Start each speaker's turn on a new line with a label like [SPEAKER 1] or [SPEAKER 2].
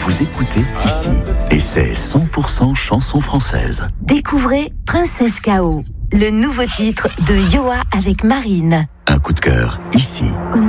[SPEAKER 1] vous écoutez ici. Et c'est 100% chanson française.
[SPEAKER 2] Découvrez Princesse K.O., le nouveau titre de Yoa avec Marine.
[SPEAKER 1] Un coup de cœur ici.